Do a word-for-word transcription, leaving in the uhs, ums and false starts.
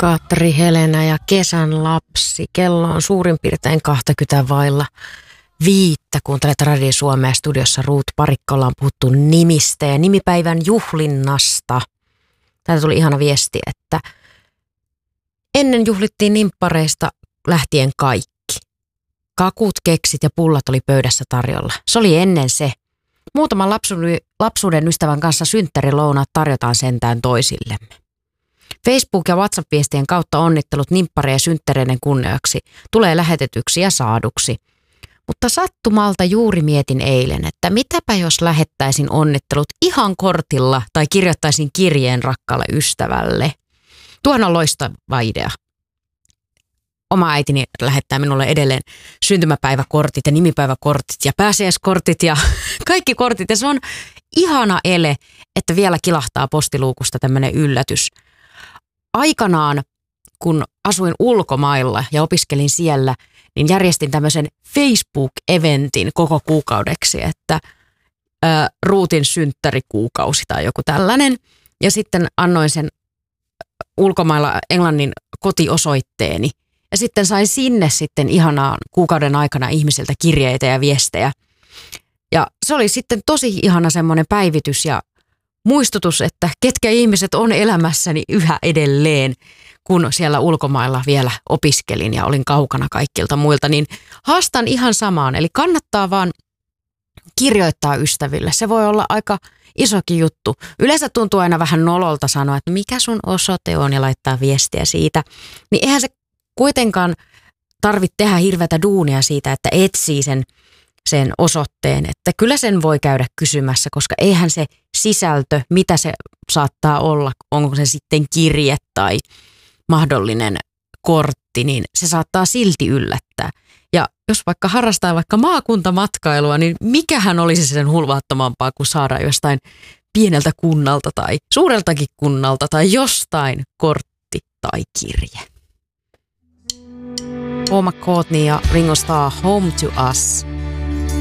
Kaatri Helena ja kesän lapsi. Kello on suurin piirtein kaksikymmentä vailla viittä. Kuuntelet Radio Suomea, studiossa Ruut Parikkola, on puhuttu nimistä ja nimipäivän juhlinnasta. Täältä tuli ihana viesti, että ennen juhlittiin nimppareista lähtien kaikki. Kakut, keksit ja pullat oli pöydässä tarjolla. Se oli ennen se. Muutaman lapsuuden ystävän kanssa synttärilounaat tarjotaan sentään toisillemme. Facebook- ja WhatsApp-viestien kautta onnittelut nimppareiden ja synttäreiden kunniaksi tulee lähetetyksi ja saaduksi. Mutta sattumalta juuri mietin eilen, että mitäpä jos lähettäisin onnittelut ihan kortilla tai kirjoittaisin kirjeen rakkaalle ystävälle. Tuohan on loistava idea. Oma äitini lähettää minulle edelleen syntymäpäiväkortit ja nimipäiväkortit ja pääsiäiskortit ja kaikki kortit. Ja se on ihana ele, että vielä kilahtaa postiluukusta tämmöinen yllätys. Aikanaan, kun asuin ulkomailla ja opiskelin siellä, niin järjestin tämmöisen Facebook-eventin koko kuukaudeksi, että ä, Ruutin synttärikuukausi tai joku tällainen. Ja sitten annoin sen ulkomailla Englannin kotiosoitteeni. Ja sitten sain sinne sitten ihanaan kuukauden aikana ihmisiltä kirjeitä ja viestejä. Ja se oli sitten tosi ihana semmoinen päivitys ja muistutus, että ketkä ihmiset on elämässäni yhä edelleen, kun siellä ulkomailla vielä opiskelin ja olin kaukana kaikilta muilta, niin haastan ihan samaan. Eli kannattaa vaan kirjoittaa ystäville. Se voi olla aika isokin juttu. Yleensä tuntuu aina vähän nololta sanoa, että mikä sun osoite on ja laittaa viestiä siitä. Niin eihän se kuitenkaan tarvitse tehdä hirveätä duunia siitä, että etsii sen, sen osoitteen. Että kyllä sen voi käydä kysymässä, koska eihän se sisältö, mitä se saattaa olla, onko se sitten kirje tai mahdollinen kortti, niin se saattaa silti yllättää. Ja jos vaikka harrastaa vaikka maakuntamatkailua, niin mikähän olisi sen hulvaattomampaa kuin saada jostain pieneltä kunnalta tai suureltakin kunnalta tai jostain kortti tai kirje. Paul McCartney ja Ringo Starr, Home to Us.